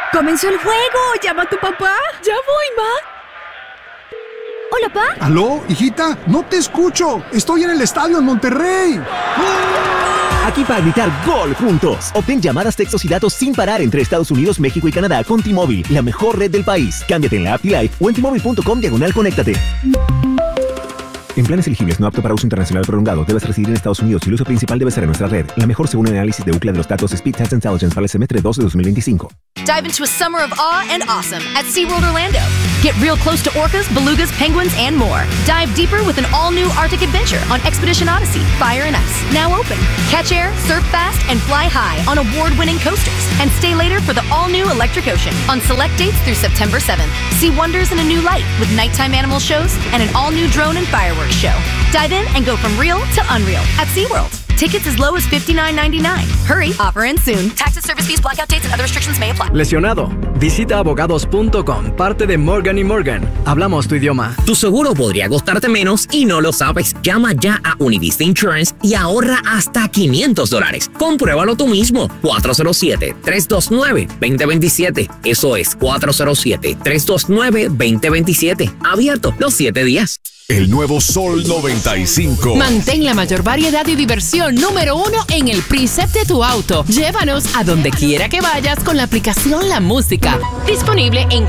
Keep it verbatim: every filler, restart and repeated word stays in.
¡Comenzó el juego! ¡Llama a tu papá! ¡Ya voy, ma! ¿Hola, pa? ¿Aló, hijita? No te escucho. Estoy en el estadio en Monterrey. Aquí para gritar gol juntos. Obtén llamadas, textos y datos sin parar entre Estados Unidos, México y Canadá con T-Mobile, la mejor red del país. Cámbiate en la app T-Life o en T Mobile punto com diagonal conéctate. En planes elegibles no apto para uso internacional prolongado, debes residir en Estados Unidos y el uso principal debe ser en nuestra red. La mejor según el análisis de Ookla de los datos Speed Test Intelligence para el semestre dos de dos mil veinticinco. Dive into a summer of awe and awesome at SeaWorld Orlando. Get real close to orcas, belugas, penguins, and more. Dive deeper with an all-new Arctic adventure on Expedition Odyssey, Fire and Ice, now open. Catch air, surf fast, and fly high on award-winning coasters. And stay later for the all-new Electric Ocean on select dates through September seventh. See wonders in a new light with nighttime animal shows and an all-new drone and fireworks show. Dive in and go from real to unreal at SeaWorld. Tickets as low as fifty-nine ninety-nine. Hurry, offer ends soon. Taxes, service fees, blackout dates, and other restrictions may apply. Lesionado. Visita abogados punto com, parte de Morgan y Morgan. Hablamos tu idioma. Tu seguro podría costarte menos y no lo sabes. Llama ya a Univista Insurance y ahorra hasta quinientos dólares. Compruébalo tú mismo. cuatro cero siete, tres dos nueve, dos cero dos siete. Eso es cuatro cero siete, tres dos nueve, dos cero dos siete. Abierto los siete días. El nuevo Sol noventa y cinco. Mantén la mayor variedad y diversión número uno en el preset de tu auto. Llévanos a donde quiera que vayas con la aplicación La Música. Disponible en